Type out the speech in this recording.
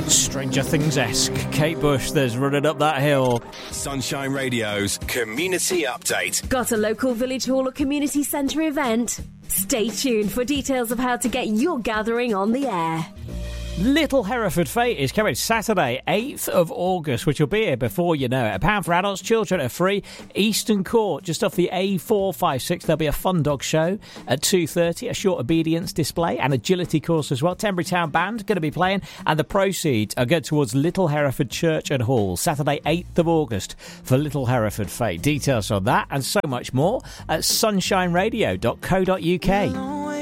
Stranger Things-esque. Kate Bush, there's Running Up That Hill. Sunshine Radio's Community Update. Got a local village hall or community centre event? Stay tuned for details of how to get your gathering on the air. Little Hereford Fete is coming Saturday, 8th of August, which will be here before you know it. £1 for adults, children are free. Eastern Court, just off the A456, there'll be a fun dog show at 2:30, a short obedience display, and agility course as well. Tembury Town Band going to be playing, and the proceeds are going towards Little Hereford Church and Hall, Saturday, 8th of August for Little Hereford Fete. Details on that and so much more at sunshineradio.co.uk.